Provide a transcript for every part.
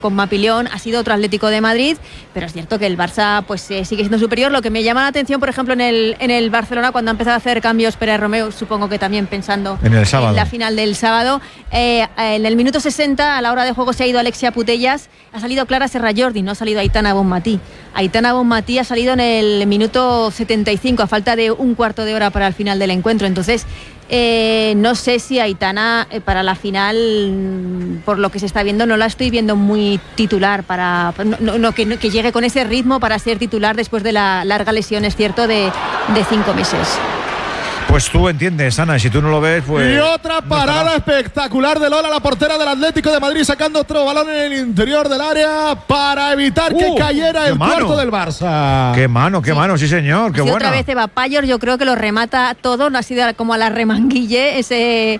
con Mapillón, ha sido otro Atlético de Madrid, pero es cierto que el Barça pues sigue siendo superior. Lo que me llama la atención, por ejemplo, en el Barcelona, cuando ha empezado a hacer cambios Pérez Romeu, supongo que también pensando en la final del sábado, en el minuto 60, a la hora de juego, se ha ido Alexia Putellas, ha salido Clara Serrallordi, no ha salido Aitana Bonmatí. Aitana Bonmatí ha salido en el minuto 75, a falta de un cuarto de hora para el final del encuentro. Entonces, no sé si Aitana para la final, por lo que se está viendo, no la estoy viendo muy titular que llegue con ese ritmo para ser titular después de la larga lesión, es cierto, de 5 meses. Pues tú entiendes, Ana, y si tú no lo ves, pues... Y otra parada espectacular de Lola, la portera del Atlético de Madrid, sacando otro balón en el interior del área para evitar que cayera el cuarto del Barça. Qué mano, sí señor, qué buena. Otra vez Eva Payor, yo creo que lo remata todo, no ha sido como a la Remanguille ese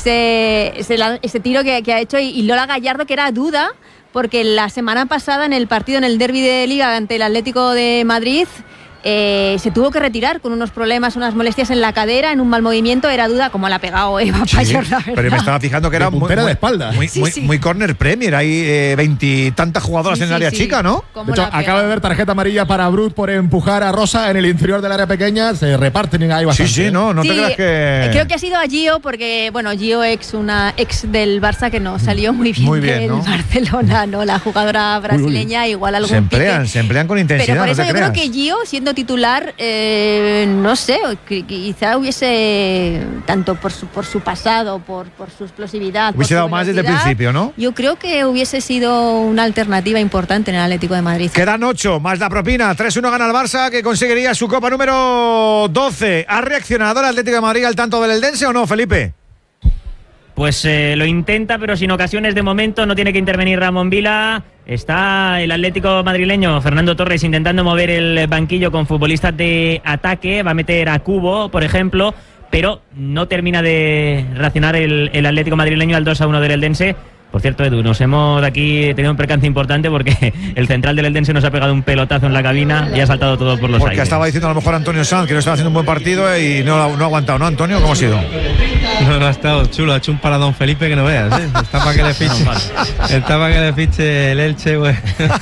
tiro que ha hecho, y Lola Gallardo, que era duda, porque la semana pasada en el partido, en el derbi de Liga ante el Atlético de Madrid, se tuvo que retirar con unos problemas, unas molestias en la cadera, en un mal movimiento. Era duda como la ha pegado Eva Payor, la verdad. Pero me estaba fijando que era de espalda. Muy corner premier. Hay 20 y tantas jugadoras en el área chica, ¿no? De hecho, acaba de ver tarjeta amarilla para Brut por empujar a Rosa en el interior del área pequeña. Se reparten ahí bastante. Sí, no te creas que... Creo que ha sido a Gio, porque, bueno, Gio una ex del Barça que no salió muy bien del Barcelona, ¿no? La jugadora brasileña, igual algún se emplean con intensidad. Pero por eso yo creo que Gio, siendo titular, no sé, quizá hubiese, tanto por su pasado, por su explosividad, hubiese dado más desde el principio, ¿no? Yo creo que hubiese sido una alternativa importante en el Atlético de Madrid. Quedan 8 más la propina. 3-1 gana el Barça, que conseguiría su copa número 12. ¿Ha reaccionado el Atlético de Madrid al tanto del Eldense o no, Felipe? Pues lo intenta, pero sin ocasiones de momento. No tiene que intervenir Ramón Vila. Está el Atlético madrileño, Fernando Torres, intentando mover el banquillo con futbolistas de ataque. Va a meter a Cubo, por ejemplo, pero no termina de reaccionar el Atlético madrileño al 2-1 del Eldense. Por cierto, Edu, nos hemos aquí tenido un percance importante porque el central del Eldense nos ha pegado un pelotazo en la cabina y ha saltado todo por los aires. Porque estaba diciendo a lo mejor Antonio Sanz que no estaba haciendo un buen partido y no ha aguantado, ¿no, Antonio? ¿Cómo ha sido? No ha estado chulo, ha hecho un paradón Felipe que no veas, ¿eh? Está para que le fiche. Está para que le fiche el Elche, güey.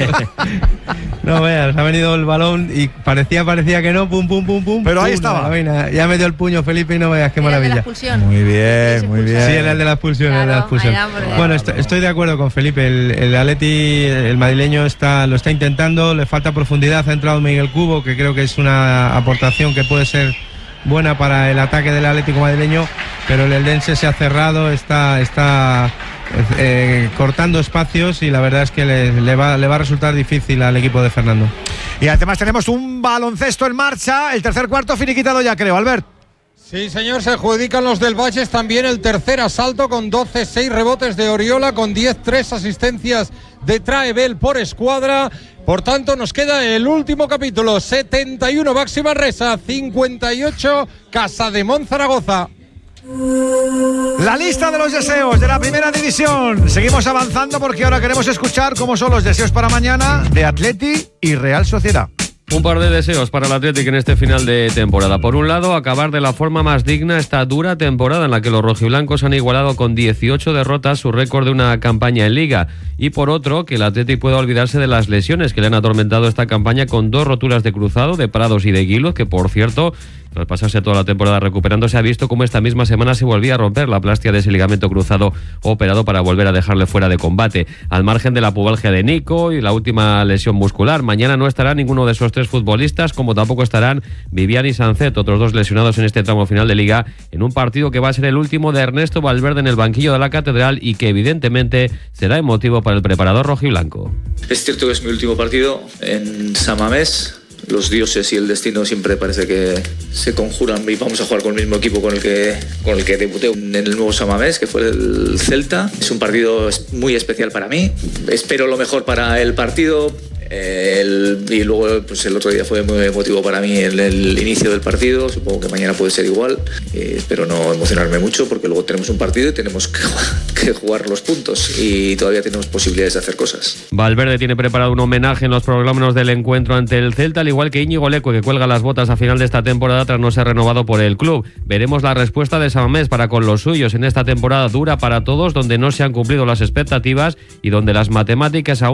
No veas, ha venido el balón y parecía que no, pum. Pero ahí estaba. Ya metió el puño Felipe y no veas qué maravilla. Muy bien. Sí, era el de la expulsión, Bueno, estoy de acuerdo con Felipe. El Atleti, el madrileño, lo está intentando, le falta profundidad. Ha entrado Miguel Cubo, que creo que es una aportación que puede ser buena para el ataque del Atlético madrileño, pero el Eldense se ha cerrado, está cortando espacios y la verdad es que le va a resultar difícil al equipo de Fernando. Y además tenemos un baloncesto en marcha, el tercer cuarto finiquitado ya, creo, Albert. Sí, señor, se adjudican los del Valles también el tercer asalto con 12-6 rebotes de Oriola, con 10-3 asistencias de Traebel por escuadra. Por tanto, nos queda el último capítulo, 71 Baxi Manresa, 58 Casademont Zaragoza. La lista de los deseos de la primera división. Seguimos avanzando porque ahora queremos escuchar cómo son los deseos para mañana de Atleti y Real Sociedad. Un par de deseos para el Atlético en este final de temporada. Por un lado, acabar de la forma más digna esta dura temporada en la que los rojiblancos han igualado con 18 derrotas su récord de una campaña en Liga. Y por otro, que el Atlético pueda olvidarse de las lesiones que le han atormentado esta campaña con 2 roturas de cruzado, de Prados y de Guilo, que por cierto, tras pasarse toda la temporada recuperando, se ha visto como esta misma semana se volvía a romper la plastia de ese ligamento cruzado operado para volver a dejarle fuera de combate. Al margen de la pubalgia de Nico y la última lesión muscular, mañana no estará ninguno de esos 3 futbolistas, como tampoco estarán Vivian y Sancet, otros 2 lesionados en este tramo final de Liga, en un partido que va a ser el último de Ernesto Valverde en el banquillo de la Catedral y que evidentemente será emotivo para el preparador rojiblanco. Es cierto que es mi último partido en San Mamés. Los dioses y el destino siempre parece que se conjuran y vamos a jugar con el mismo equipo con el que debuté en el nuevo San Mamés, que fue el Celta. Es un partido muy especial para mí. Espero lo mejor para el partido. Y luego pues el otro día fue muy emotivo para mí el inicio del partido. Supongo que mañana puede ser igual. Espero no emocionarme mucho porque luego tenemos un partido y tenemos que jugar los puntos y todavía tenemos posibilidades de hacer cosas. Valverde tiene preparado un homenaje en los programas del encuentro ante el Celta, al igual que Íñigo Leque, que cuelga las botas a final de esta temporada tras no ser renovado por el club. Veremos la respuesta de Samamés para con los suyos en esta temporada dura para todos, donde no se han cumplido las expectativas y donde las matemáticas aún